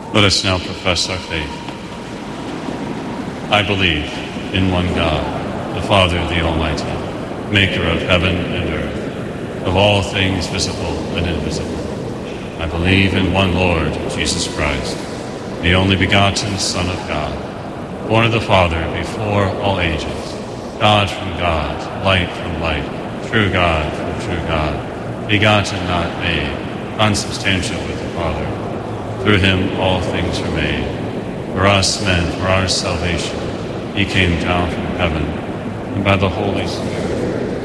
Let us now profess our faith. I believe in one God, the Father, the Almighty, maker of heaven and earth, of all things visible and invisible. I believe in one Lord, Jesus Christ, the only begotten Son of God, born of the Father before all ages, God from God, light from light, true God from true God, begotten, not made, consubstantial with the Father. Through him all things were made. For us men, for our salvation, he came down from heaven, and by the Holy Spirit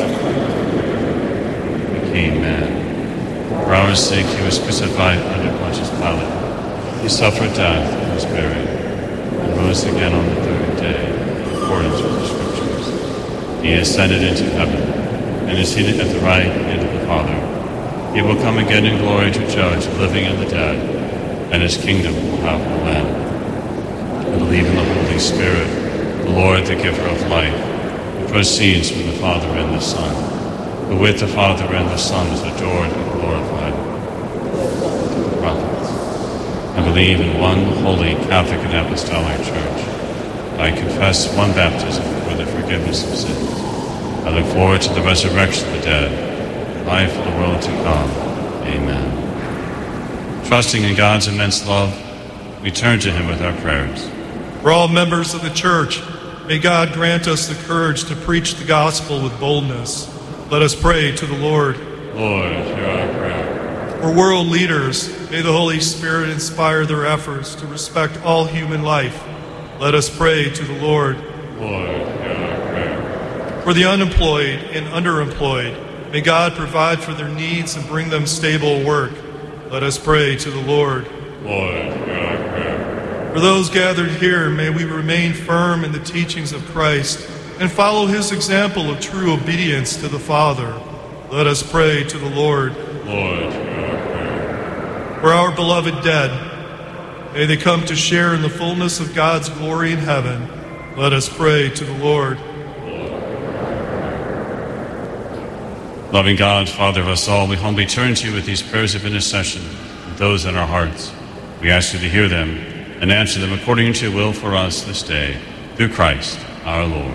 became man. For our sake he was crucified under Pontius Pilate. He suffered death and was buried, and rose again on the third day, in accordance with the Scriptures. He ascended into heaven, and is seated at the right hand of the Father. He will come again in glory to judge the living and the dead, and his kingdom will have no end. I believe in the Holy Spirit, the Lord, the giver of life, who proceeds from the Father and the Son, who with the Father and the Son is adored and glorified. The prophets. I believe in one holy Catholic and Apostolic Church. I confess one baptism for the forgiveness of sins. I look forward to the resurrection of the dead, and life of the world to come. Amen. Trusting in God's immense love, we turn to him with our prayers. For all members of the Church, may God grant us the courage to preach the gospel with boldness. Let us pray to the Lord. Lord, hear our prayer. For world leaders, may the Holy Spirit inspire their efforts to respect all human life. Let us pray to the Lord. Lord, hear our prayer. For the unemployed and underemployed, may God provide for their needs and bring them stable work. Let us pray to the Lord. Lord, hear our prayer. For those gathered here, may we remain firm in the teachings of Christ and follow his example of true obedience to the Father. Let us pray to the Lord. Lord, hear our prayer. For our beloved dead, may they come to share in the fullness of God's glory in heaven. Let us pray to the Lord. Loving God, Father of us all, we humbly turn to you with these prayers of intercession and those in our hearts. We ask you to hear them and answer them according to your will for us this day, through Christ our Lord.